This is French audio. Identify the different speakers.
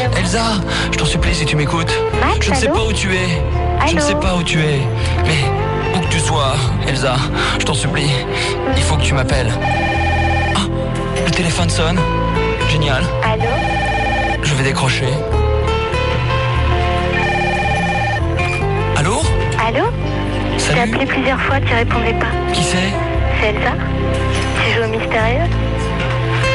Speaker 1: Elsa, je t'en supplie si tu m'écoutes.
Speaker 2: Max,
Speaker 1: Je ne sais
Speaker 2: allô
Speaker 1: pas où tu es. Je ne
Speaker 2: Allô
Speaker 1: sais pas où tu es. Mais où que tu sois, Elsa, je t'en supplie. Il faut que tu m'appelles. Ah, le téléphone sonne. Génial.
Speaker 2: Allô?
Speaker 1: Je vais décrocher. Allô?
Speaker 2: Allô? J'ai
Speaker 1: Salut.
Speaker 2: appelé plusieurs fois, tu répondais pas.
Speaker 1: Qui c'est?
Speaker 2: C'est Elsa? Tu joues au mystérieux?